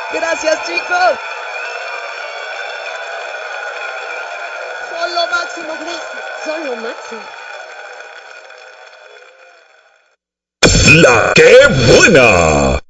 Gracias, chicos. Son lo máximo, gracias. Son lo máximo. La que buena.